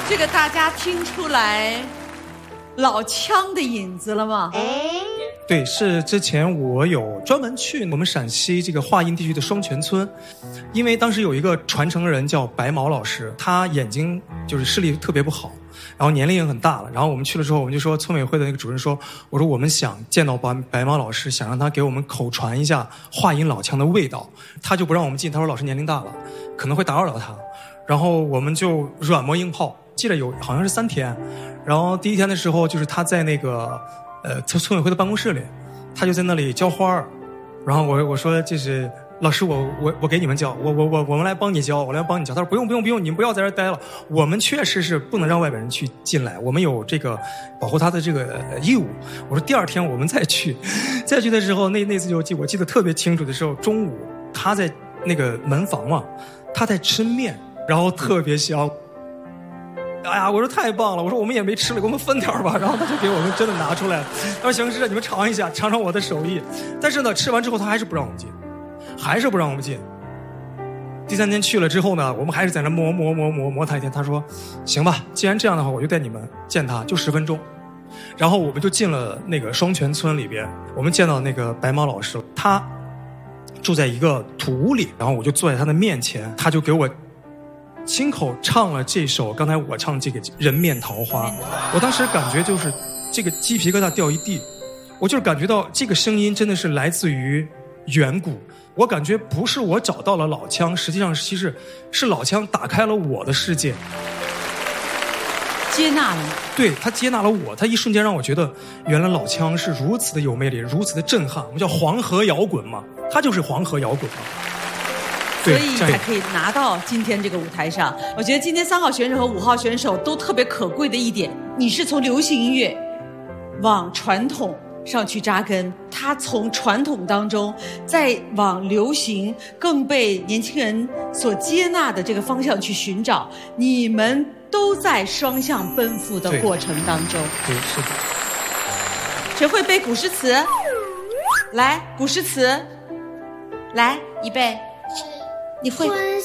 这个大家听出来老腔的影子了吗？ 对，是之前我有专门去我们陕西这个华阴地区的双泉村，因为当时有一个传承人叫白毛老师，他眼睛就是视力特别不好，然后年龄也很大了。然后我们去了之后，我们就说村委会的那个主任说，我说我们想见到白毛老师，想让他给我们口传一下华阴老腔的味道，他就不让我们进，他说老师年龄大了，可能会打扰到他。然后我们就软磨硬泡，记得有好像是3天，然后第1天的时候就是他在那个村委会的办公室里，他就在那里浇花儿，然后我说这是老师，我给你们浇，我们来帮你浇，我来帮你浇。他说不用，你们不要在这儿待了，我们确实是不能让外边人去进来，我们有这个保护他的这个义务。我说第2天我们再去的时候，那次我记得特别清楚的时候，中午他在那个门房嘛，他在吃面，然后特别香。哎呀，我说太棒了，我说我们也没吃了，给我们分点吧。然后他就给我们真的拿出来，他说行，是你们尝一下，尝尝我的手艺。但是呢，吃完之后他还是不让我们进，第3天去了之后呢，我们还是在那磨他一天。他说行吧，既然这样的话，我就带你们见他，就10分钟。然后我们就进了那个双泉村里边，我们见到那个白毛老师，他住在一个土屋里，然后我就坐在他的面前，他就给我亲口唱了这首刚才我唱这个人面桃花。我当时感觉就是这个鸡皮疙瘩掉一地，我就是感觉到这个声音真的是来自于远古。我感觉不是我找到了老腔，实际上其实是老腔打开了我的世界， 接纳了你。 对，他接纳了我，他一瞬间让我觉得原来老腔是如此的有魅力，如此的震撼。我们叫黄河摇滚嘛，他就是黄河摇滚嘛， 所以才可以拿到今天这个舞台上。我觉得今天3号选手和5号选手都特别可贵的一点，你是从流行音乐往传统上去扎根，他从传统当中再往流行更被年轻人所接纳的这个方向去寻找，你们都在双向奔赴的过程当中。 对，是的。 谁会背古诗词？来，古诗词，来，预备。你会